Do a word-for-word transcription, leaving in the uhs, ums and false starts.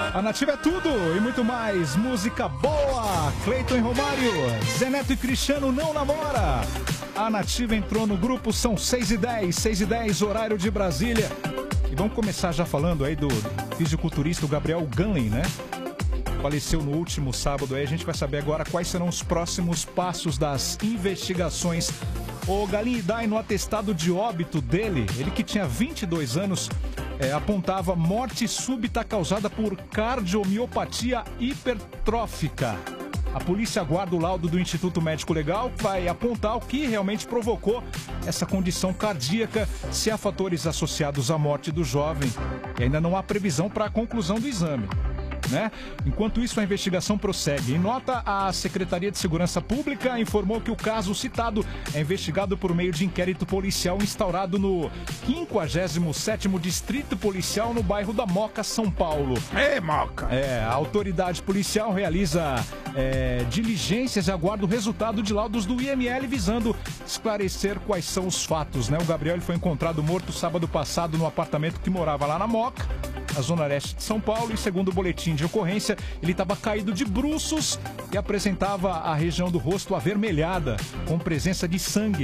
A Nativa é tudo e muito mais. Música boa. Cleiton e Romário. Zé Neto e Cristiano não namora. A Nativa entrou no grupo, são seis e dez, seis e dez, horário de Brasília. E vamos começar já falando aí do fisiculturista Gabriel Gunlin, né? Faleceu no último sábado aí. A gente vai saber agora quais serão os próximos passos das investigações. O Galinho Dai, no atestado de óbito dele, ele que tinha vinte e dois anos, é, apontava morte súbita causada por cardiomiopatia hipertrófica. A polícia aguarda o laudo do Instituto Médico Legal, que vai apontar o que realmente provocou essa condição cardíaca, se há fatores associados à morte do jovem. E ainda não há previsão para a conclusão do exame. Né? Enquanto isso, a investigação prossegue. Em nota, a Secretaria de Segurança Pública informou que o caso citado é investigado por meio de inquérito policial instaurado no quinquagésimo sétimo Distrito Policial no bairro da Moca, São Paulo. É, Moca! É, a autoridade policial realiza é, diligências e aguarda o resultado de laudos do I M L visando esclarecer quais são os fatos. Né? O Gabriel ele foi encontrado morto sábado passado no apartamento que morava lá na Moca, na zona leste de São Paulo, e segundo o boletim de ocorrência, ele estava caído de bruços e apresentava a região do rosto avermelhada, com presença de sangue.